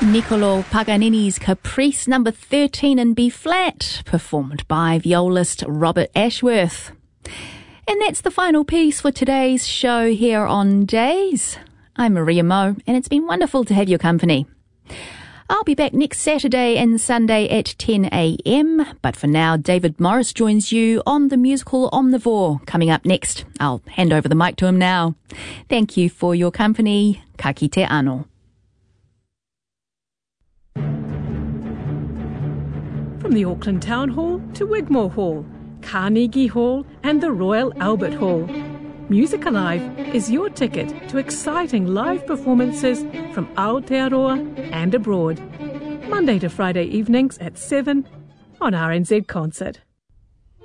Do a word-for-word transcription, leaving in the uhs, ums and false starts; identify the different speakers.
Speaker 1: Niccolò Paganini's Caprice number thirteen in B-flat, performed by violist Robert Ashworth. And that's the final piece for today's show here on Days. I'm Maria Moe, and it's been wonderful to have your company. I'll be back next Saturday and Sunday at ten a.m, but for now, David Morris joins you on the musical Omnivore coming up next. I'll hand over the mic to him now. Thank you for your company. Ka kite anō.
Speaker 2: From the Auckland Town Hall to Wigmore Hall, Carnegie Hall and the Royal Albert Hall, Music Alive is your ticket to exciting live performances from Aotearoa and abroad. Monday to Friday evenings at seven on R N Z Concert.